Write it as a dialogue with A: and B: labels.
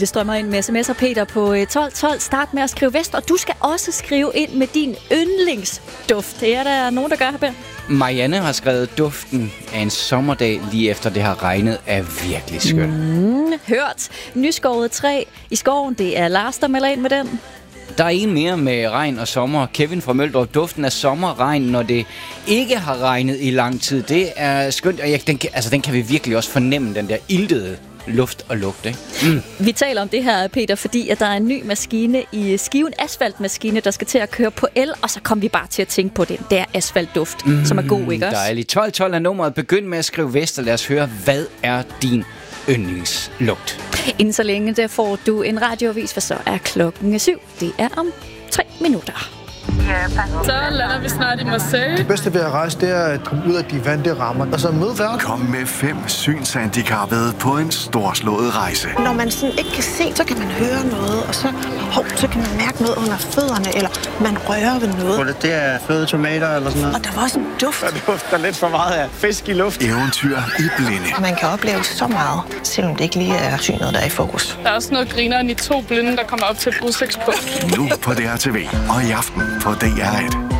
A: Det strømmer ind med sms'er, Peter, på 1212. Start med at skrive Vest, og du skal også skrive ind med din yndlingsduft. Det er der nogen, der gør her, Ben?
B: Marianne har skrevet, duften af en sommerdag lige efter det har regnet er virkelig skøn.
A: Hørt. Nyskåret træ i skoven, det er Lars, der melder ind med den.
B: Der er en mere med regn og sommer. Kevin fra Møldrup, duften af sommerregn, når det ikke har regnet i lang tid. Det er skønt, og den kan vi virkelig også fornemme, den der iltede luft og lugt, ikke?
A: Vi taler om det her, Peter, fordi at der er en ny maskine i Skiven, asfaltmaskine, der skal til at køre på el, og så kom vi bare til at tænke på det. Det er asfaltduft, som er god, ikke også?
B: Dejligt. 1212 er nummeret. Begynd med at skrive Vest, og lad os høre, hvad er din yndlingslugt?
A: Inden så længe, der får du en radioavis, for så er klokken 7. Det er om 3 minutter.
C: Så lander vi snart i Marseille.
D: Det bedste ved at rejse, det er at komme ud af de vante rammer, og så møde verden.
E: Kom med 5 synshandicappede på en storslået rejse.
F: Når man sådan ikke kan se, så kan man høre noget, og så kan man mærke noget under fødderne, eller man rører ved noget.
D: Det er fløde tomater eller sådan noget.
F: Og der var også en duft.
D: Der dufter lidt for meget af fisk i luft.
E: Eventyr i blinde.
F: Man kan opleve så meget, selvom det ikke lige er synet, der er i fokus.
C: Der er også noget grineren i 2 blinde, der kommer op til et udsigtspunkt.
E: Nu på DRTV og i aften på DR1.